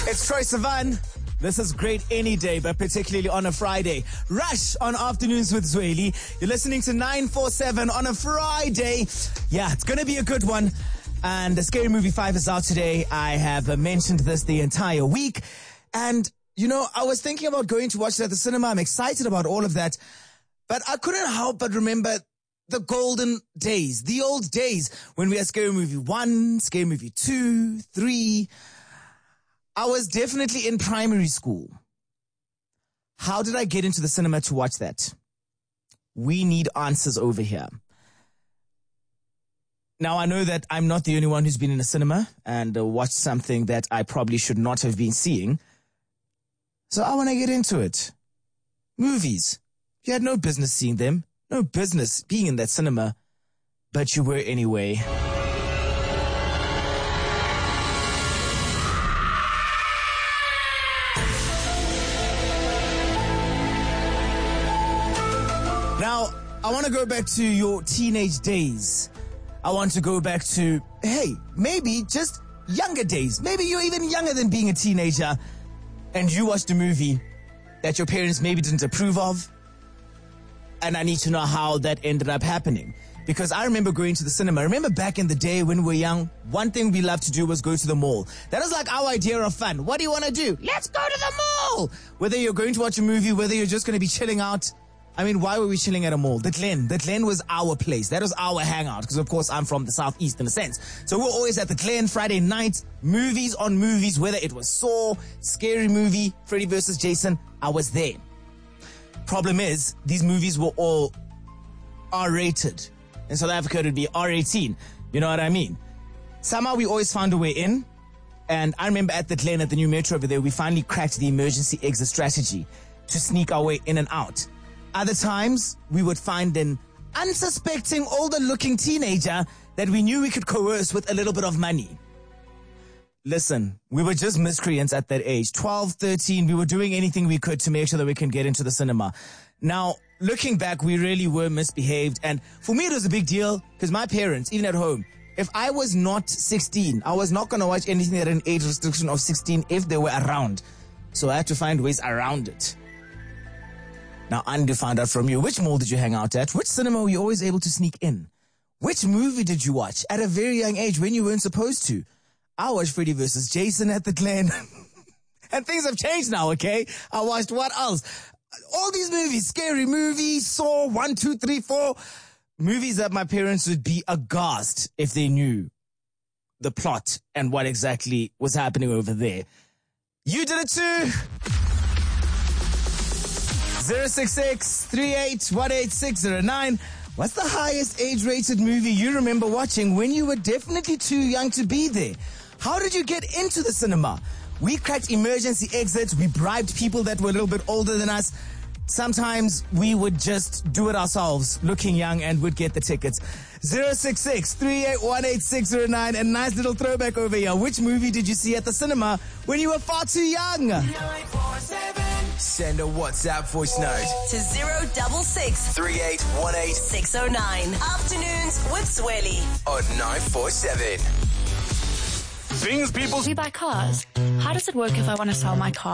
It's Troye Sivan. This is great any day, but particularly on a Friday. Rush on Afternoons with Zweli. You're listening to 947 on a Friday. Yeah, it's going to be a good one. And Scary Movie 5 is out today. I have mentioned this the entire week. And, you know, I was thinking about going to watch it at the cinema. I'm excited about all of that. But I couldn't help but remember the golden days, the old days when we had Scary Movie 1, Scary Movie 2, 3. I was definitely in primary school. How did I get into the cinema to watch that? We need answers over here. Now, I know that I'm not the only one who's been in a cinema and watched something that I probably should not have been seeing. So I want to get into it. Movies. You had no business seeing them, no business being in that cinema, but you were anyway. Now, I want to go back to your teenage days. I want to go back to, hey, maybe just younger days. Maybe you're even younger than being a teenager and you watched a movie that your parents maybe didn't approve of. And I need to know how that ended up happening. Because I remember going to the cinema. I remember back in the day when we were young, one thing we loved to do was go to the mall. That was like our idea of fun. What do you want to do? Let's go to the mall! Whether you're going to watch a movie, whether you're just going to be chilling out. I mean, why were we chilling at a mall? The Glen was our place. That was our hangout. Because, of course, I'm from the Southeast in a sense. So we're always at the Glen Friday night. Movies on movies. Whether it was Saw, Scary Movie, Freddy vs. Jason. I was there. Problem is, these movies were all R-rated. In South Africa, it would be R18. You know what I mean? Somehow we always found a way in. And I remember at the Glen, at the new metro over there, we finally cracked the emergency exit strategy to sneak our way in and out. Other times, we would find an unsuspecting, older-looking teenager that we knew we could coerce with a little bit of money. Listen, we were just miscreants at that age. 12, 13, we were doing anything we could to make sure that we can get into the cinema. Now, looking back, we really were misbehaved. And for me, it was a big deal because my parents, even at home, if I was not 16, I was not going to watch anything that had an age restriction of 16 if they were around. So I had to find ways around it. Now, I need to find out from you, which mall did you hang out at? Which cinema were you always able to sneak in? Which movie did you watch at a very young age when you weren't supposed to? I watched Freddy vs. Jason at the Glen. And things have changed now, okay? I watched what else? All these movies, Scary Movie, Saw, 1, 2, 3, 4. Movies that my parents would be aghast if they knew the plot and what exactly was happening over there. You did it too! 066-3818-609. What's the highest age-rated movie you remember watching when you were definitely too young to be there? How did you get into the cinema? We cracked emergency exits. We bribed people that were a little bit older than us. Sometimes we would just do it ourselves, looking young, and would get the tickets. 066-3818-609. A nice little throwback over here. Which movie did you see at the cinema when you were far too young? 947. Send a WhatsApp voice note To 066-3818-609. Afternoons with Zweli on 947. We buy cars. How does it work if I want to sell my car?